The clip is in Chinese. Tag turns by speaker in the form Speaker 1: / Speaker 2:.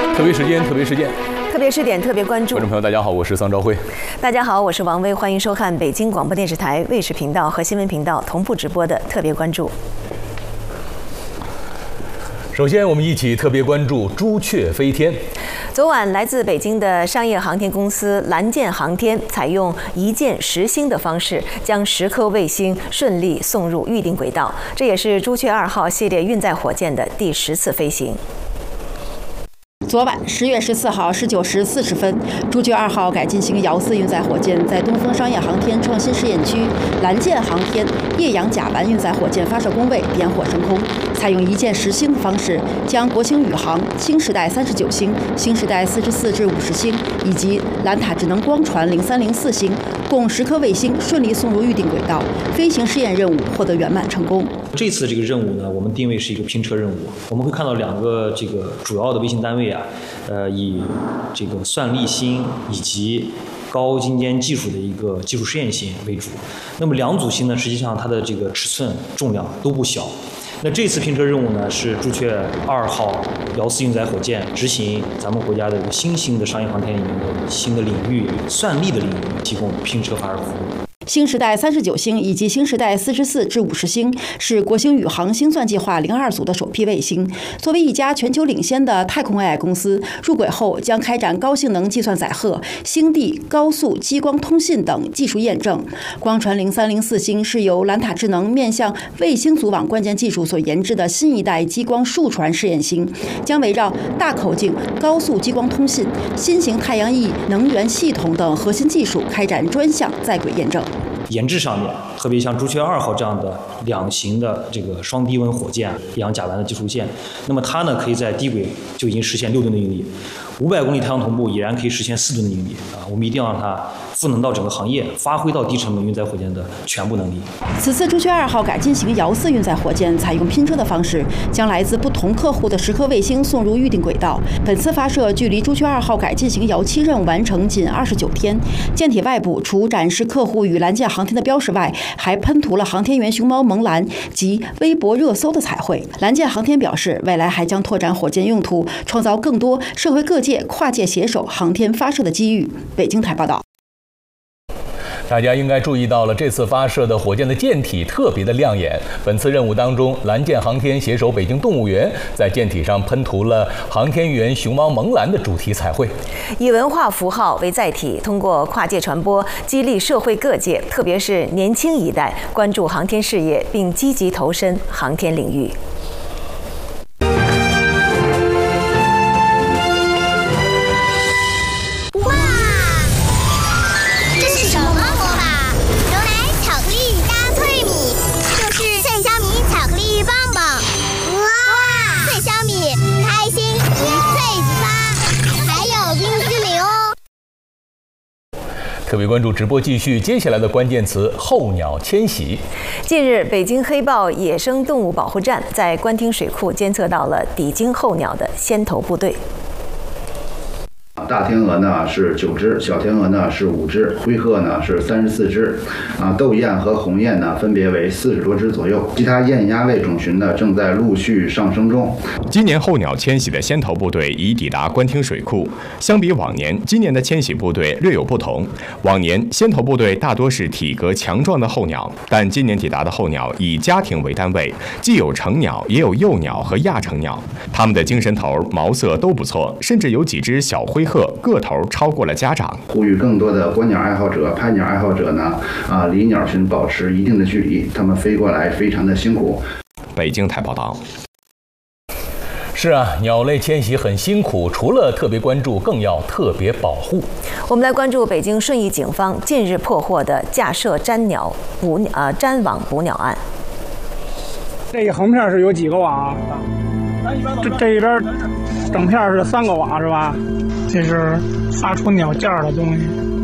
Speaker 1: 特别时间，特别事件，
Speaker 2: 特别试点，特别关注。
Speaker 1: 观众朋友，大家好，我是桑昭辉。
Speaker 2: 大家好，我是王威，欢迎收看北京广播电视台卫视频道和新闻频道同步直播的特别关注。
Speaker 1: 首先，我们一起特别关注朱雀飞天。
Speaker 2: 昨晚，来自北京的商业航天公司蓝箭航天采用一箭10星的方式，将10颗卫星顺利送入预定轨道。这也是朱雀2号系列运载火箭的第10次飞行。
Speaker 3: 昨晚10月14号19时40分，朱雀2号改进型遥4运载火箭在东风商业航天创新试验区蓝箭航天液氧甲烷运载火箭发射工位点火升空，采用一箭10星的方式，将国星宇航新时代39星、新时代44至50星以及蓝塔智能光传0304星共10颗卫星顺利送入预定轨道，飞行试验任务获得圆满成功。
Speaker 4: 这次这个任务呢，我们定位是一个拼车任务。我们会看到2个这个主要的卫星单位啊，以这个算力星以及高精尖技术的一个技术试验星为主。那么2组星呢，实际上它的这个尺寸、重量都不小。那这次拼车任务呢，是朱雀2号遥4运载火箭执行咱们国家的一个新兴的商业航天里面的新的领域——算力的领域，提供拼车发射服务。
Speaker 3: 新时代39星以及新时代44至50星是国星宇航星算计划02组的首批卫星。作为一家全球领先的太空 AI 公司，入轨后将开展高性能计算载荷、星地高速激光通信等技术验证。光传0304星是由蓝塔智能面向卫星组网关键技术所研制的新一代激光数传试验星，将围绕大口径高速激光通信、新型太阳翼能源系统等核心技术开展专项在轨验证。
Speaker 4: 研制上面，特别像朱雀2号这样的2型的这个双低温火箭液氧甲烷的技术线，那么它呢可以在低轨就已经实现6吨的应力，500公里太阳同步已然可以实现4吨的应力啊！我们一定要让它赋能到整个行业，发挥到低成本运载火箭的全部能力。
Speaker 3: 此次朱雀2号改进型遥4运载火箭采用拼车的方式，将来自不同客户的10颗卫星送入预定轨道。本次发射距离朱雀2号改进型遥7任务完成仅29天。舰体外部除展示客户与蓝箭航天的标识外，还喷涂了航天员熊猫萌蓝及微博热搜的彩绘。蓝箭航天表示，未来还将拓展火箭用途，创造更多社会各界跨界携手航天发射的机遇。北京台报道。
Speaker 1: 大家应该注意到了，这次发射的火箭的舰体特别的亮眼。本次任务当中，蓝箭航天携手北京动物园，在舰体上喷涂了航天员熊猫萌蓝的主题彩绘，
Speaker 2: 以文化符号为载体，通过跨界传播，激励社会各界，特别是年轻一代关注航天事业，并积极投身航天领域。
Speaker 1: 特别关注直播继续，接下来的关键词：候鸟迁徙。
Speaker 2: 近日，北京黑豹野生动物保护站在官厅水库监测到了抵京候鸟的先头部队。
Speaker 5: 大天鹅呢是9只，小天鹅呢是5只，灰鹤呢是34只，斗雁和鸿雁呢分别为40多只左右，其他雁鸭类种群呢正在陆续上升中。
Speaker 6: 今年候鸟迁徙的先头部队已抵达官厅水库，相比往年，今年的迁徙部队略有不同。往年先头部队大多是体格强壮的候鸟，但今年抵达的候鸟以家庭为单位，既有成鸟，也有幼鸟和亚成鸟，它们的精神头、毛色都不错，甚至有几只小灰鹤个头超过了家长。
Speaker 5: 呼吁更多的观鸟爱好者、拍鸟爱好者呢，离鸟群保持一定的距离，它们飞过来非常的辛苦。
Speaker 6: 北京台报道。
Speaker 1: 是啊，鸟类迁徙很辛苦，除了特别关注，更要特别保护。
Speaker 2: 我们来关注北京顺义警方近日破获的架设粘网捕鸟案。
Speaker 7: 这一横片是有几个网啊？这一边整片是3个网是吧？这是发出鸟件的东西。